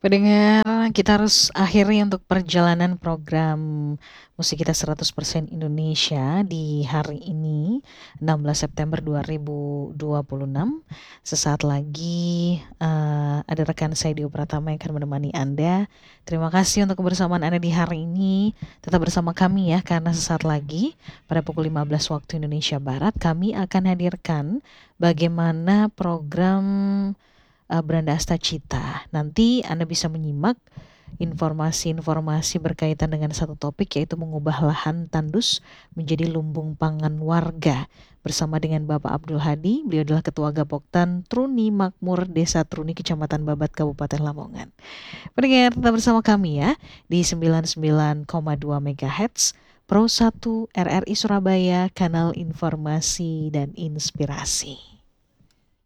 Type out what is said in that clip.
Pendengar, kita harus akhiri untuk perjalanan program musik kita 100% Indonesia di hari ini, 16 September 2026. Sesaat lagi ada rekan saya Dio Pratama yang akan menemani Anda. Terima kasih untuk kebersamaan Anda di hari ini. Tetap bersama kami ya, karena sesaat lagi pada pukul 15 waktu Indonesia Barat kami akan hadirkan bagaimana program Beranda Asta Cita. Nanti Anda bisa menyimak informasi-informasi berkaitan dengan satu topik, yaitu mengubah lahan tandus menjadi lumbung pangan warga bersama dengan Bapak Abdul Hadi. Beliau adalah Ketua Gapoktan Truni Makmur Desa Truni Kecamatan Babat Kabupaten Lamongan. Pendengar, tetap bersama kami ya di 99,2 MHz Pro 1 RRI Surabaya, kanal informasi dan inspirasi.